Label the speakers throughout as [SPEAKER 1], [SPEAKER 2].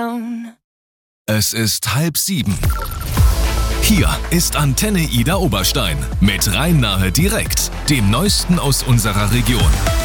[SPEAKER 1] Es ist 6:30. Hier ist Antenne Ida Oberstein mit Rhein-Nahe direkt, dem Neuesten aus unserer Region.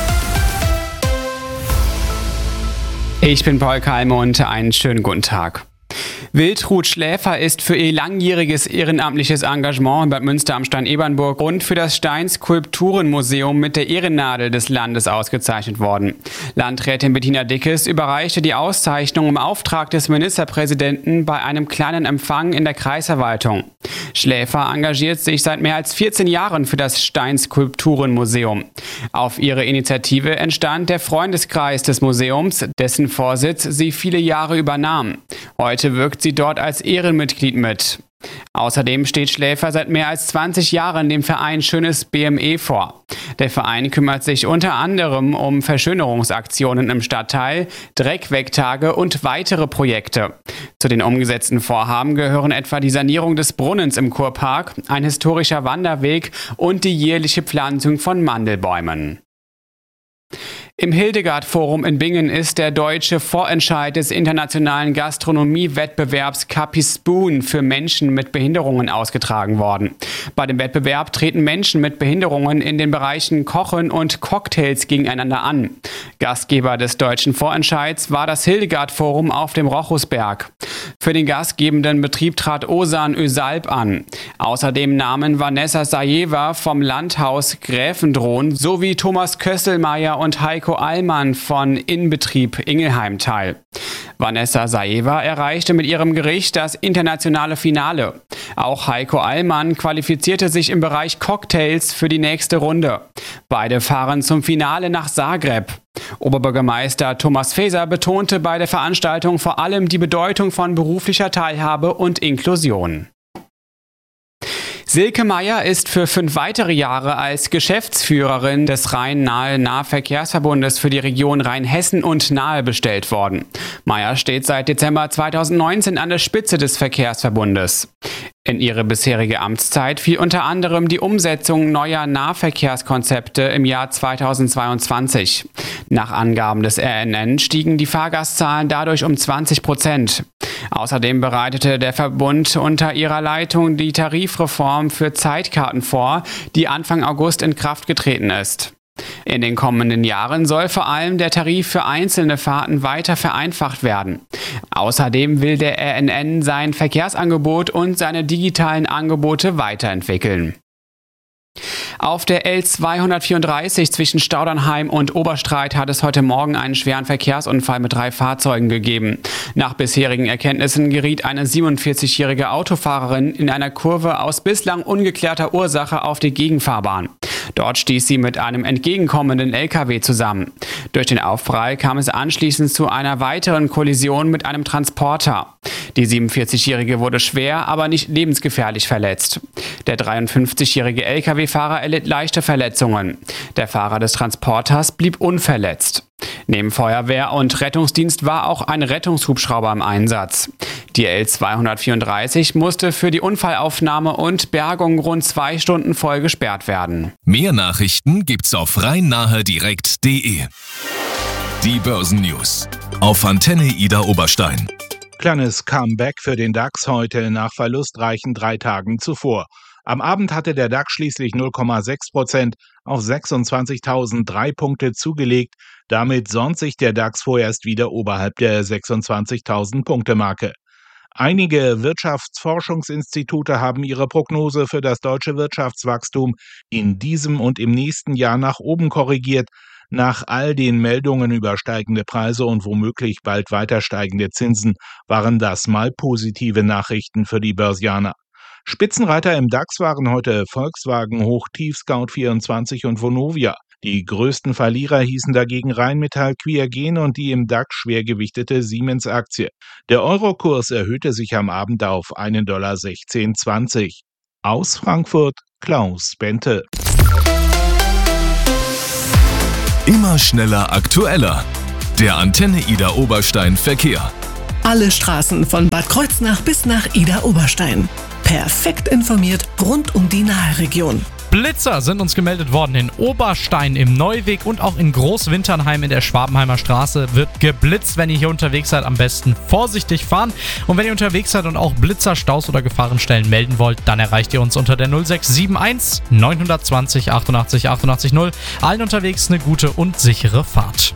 [SPEAKER 2] Ich bin Paul Kalme und einen schönen guten Tag. Wiltrud Schläfer ist für ihr langjähriges ehrenamtliches Engagement in Bad Münster am Stein-Ebernburg und für das Stein-Skulpturenmuseum mit der Ehrennadel des Landes ausgezeichnet worden. Landrätin Bettina Dickes überreichte die Auszeichnung im Auftrag des Ministerpräsidenten bei einem kleinen Empfang in der Kreisverwaltung. Schläfer engagiert sich seit mehr als 14 Jahren für das Stein-Skulpturenmuseum. Auf ihre Initiative entstand der Freundeskreis des Museums, dessen Vorsitz sie viele Jahre übernahm. Heute wirkt sie dort als Ehrenmitglied mit. Außerdem steht Schläfer seit mehr als 20 Jahren dem Verein Schönes BME vor. Der Verein kümmert sich unter anderem um Verschönerungsaktionen im Stadtteil, Dreckwegtage und weitere Projekte. Zu den umgesetzten Vorhaben gehören etwa die Sanierung des Brunnens im Kurpark, ein historischer Wanderweg und die jährliche Pflanzung von Mandelbäumen. Im Hildegard-Forum in Bingen ist der deutsche Vorentscheid des internationalen Gastronomie-Wettbewerbs Cuppy Spoon für Menschen mit Behinderungen ausgetragen worden. Bei dem Wettbewerb treten Menschen mit Behinderungen in den Bereichen Kochen und Cocktails gegeneinander an. Gastgeber des deutschen Vorentscheids war das Hildegard-Forum auf dem Rochusberg. Für den gastgebenden Betrieb trat Osan Ösalp an. Außerdem nahmen Vanessa Sajeva vom Landhaus Gräfendrohn sowie Thomas Kösselmeier und Heiko Allmann von Inbetrieb Ingelheim teil. Vanessa Sajeva erreichte mit ihrem Gericht das internationale Finale. Auch Heiko Allmann qualifizierte sich im Bereich Cocktails für die nächste Runde. Beide fahren zum Finale nach Zagreb. Oberbürgermeister Thomas Faeser betonte bei der Veranstaltung vor allem die Bedeutung von beruflicher Teilhabe und Inklusion. Silke Meyer ist für 5 weitere Jahre als Geschäftsführerin des Rhein-Nahe-Nahverkehrsverbundes für die Region Rheinhessen und Nahe bestellt worden. Meyer steht seit Dezember 2019 an der Spitze des Verkehrsverbundes. In ihre bisherige Amtszeit fiel unter anderem die Umsetzung neuer Nahverkehrskonzepte im Jahr 2022. Nach Angaben des RNN stiegen die Fahrgastzahlen dadurch um 20%. Außerdem bereitete der Verbund unter ihrer Leitung die Tarifreform für Zeitkarten vor, die Anfang August in Kraft getreten ist. In den kommenden Jahren soll vor allem der Tarif für einzelne Fahrten weiter vereinfacht werden. Außerdem will der RNN sein Verkehrsangebot und seine digitalen Angebote weiterentwickeln. Auf der L234 zwischen Staudernheim und Oberstreit hat es heute Morgen einen schweren Verkehrsunfall mit 3 Fahrzeugen gegeben. Nach bisherigen Erkenntnissen geriet eine 47-jährige Autofahrerin in einer Kurve aus bislang ungeklärter Ursache auf die Gegenfahrbahn. Dort stieß sie mit einem entgegenkommenden LKW zusammen. Durch den Aufprall kam es anschließend zu einer weiteren Kollision mit einem Transporter. Die 47-Jährige wurde schwer, aber nicht lebensgefährlich verletzt. Der 53-jährige LKW-Fahrer erlitt leichte Verletzungen. Der Fahrer des Transporters blieb unverletzt. Neben Feuerwehr und Rettungsdienst war auch ein Rettungshubschrauber im Einsatz. Die L234 musste für die Unfallaufnahme und Bergung rund 2 Stunden voll gesperrt werden.
[SPEAKER 1] Mehr Nachrichten gibt's auf rhein-nahe-direkt.de. Die Börsennews auf Antenne Ida Oberstein.
[SPEAKER 3] Kleines Comeback für den DAX heute nach verlustreichen 3 Tagen zuvor. Am Abend hatte der DAX schließlich 0,6% auf 26.003 Punkte zugelegt. Damit sonnt sich der DAX vorerst wieder oberhalb der 26.000 Punkte Marke. Einige Wirtschaftsforschungsinstitute haben ihre Prognose für das deutsche Wirtschaftswachstum in diesem und im nächsten Jahr nach oben korrigiert. Nach all den Meldungen über steigende Preise und womöglich bald weiter steigende Zinsen waren das mal positive Nachrichten für die Börsianer. Spitzenreiter im DAX waren heute Volkswagen, Hochtief, Scout24 und Vonovia. Die größten Verlierer hießen dagegen Rheinmetall, Quiagen und die im DAX schwergewichtete Siemens-Aktie. Der Eurokurs erhöhte sich am Abend auf $1,1620. Aus Frankfurt, Klaus Bente.
[SPEAKER 1] Immer schneller aktueller. Der Antenne Ida Oberstein Verkehr.
[SPEAKER 4] Alle Straßen von Bad Kreuznach bis nach Ida Oberstein. Perfekt informiert rund um die Nahe Region.
[SPEAKER 5] Blitzer sind uns gemeldet worden in Oberstein im Neuweg und auch in Großwinternheim in der Schwabenheimer Straße wird geblitzt. Wenn ihr hier unterwegs seid, am besten vorsichtig fahren. Und wenn ihr unterwegs seid und auch Blitzer, Staus oder Gefahrenstellen melden wollt, dann erreicht ihr uns unter der 0671 920 88 88 0. Allen unterwegs eine gute und sichere Fahrt.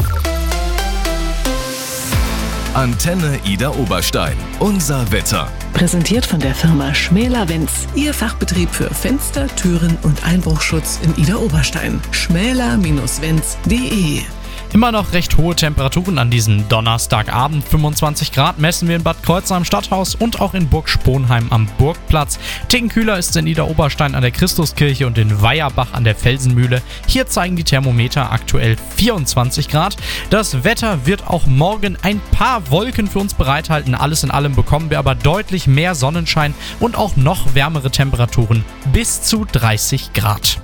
[SPEAKER 1] Antenne Ida Oberstein. Unser Wetter.
[SPEAKER 4] Präsentiert von der Firma Schmäler-Wenz. Ihr Fachbetrieb für Fenster, Türen und Einbruchschutz in Ida Oberstein. schmäler-wenz.de.
[SPEAKER 5] Immer noch recht hohe Temperaturen an diesem Donnerstagabend. 25 Grad messen wir in Bad Kreuznach am Stadthaus und auch in Burg Sponheim am Burgplatz. Ticken kühler ist es in Ida Oberstein an der Christuskirche und in Weierbach an der Felsenmühle. Hier zeigen die Thermometer aktuell 24 Grad. Das Wetter wird auch morgen ein paar Wolken für uns bereithalten. Alles in allem bekommen wir aber deutlich mehr Sonnenschein und auch noch wärmere Temperaturen bis zu 30 Grad.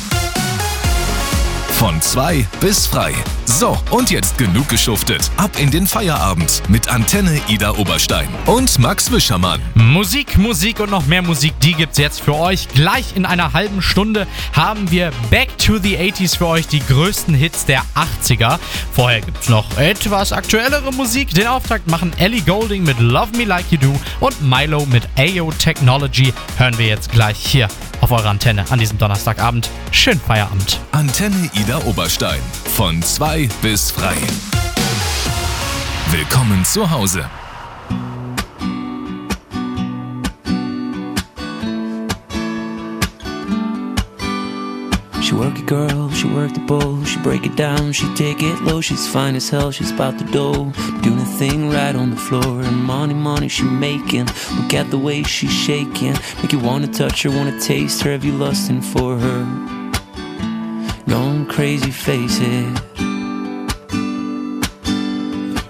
[SPEAKER 1] Von 2 bis frei. So, und jetzt genug geschuftet. Ab in den Feierabend mit Antenne Ida Oberstein und Max Wischermann.
[SPEAKER 5] Musik und noch mehr Musik, die gibt's jetzt für euch. Gleich in einer halben Stunde haben wir Back to the 80s für euch, die größten Hits der 80er. Vorher gibt's noch etwas aktuellere Musik. Den Auftakt machen Ellie Goulding mit Love Me Like You Do und Milo mit Ayo Technology. Hören wir jetzt gleich hier auf eurer Antenne an diesem Donnerstagabend. Schönen Feierabend.
[SPEAKER 1] Antenne Ida Oberstein. Von 2 bis frei. Willkommen zu Hause.
[SPEAKER 6] She work it, girl, she work the bowl, she break it down, she take it low, she's fine as hell, she's about to dough, doing a thing right on the floor, and money she making, look at the way she's shaking, make you wanna touch her, wanna taste her, have you lusting for her, gone crazy, face it.